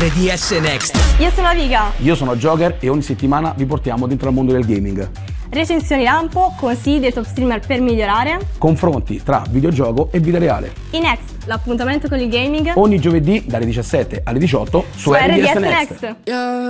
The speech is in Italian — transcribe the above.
RDS Next. Io sono Aviga. Io sono Joker e ogni settimana vi portiamo dentro il mondo del gaming. Recensioni lampo, consigli dei top streamer per migliorare. Confronti tra videogioco e vita reale. Next, l'appuntamento con il gaming. Ogni giovedì dalle 17 alle 18 su RDS Next.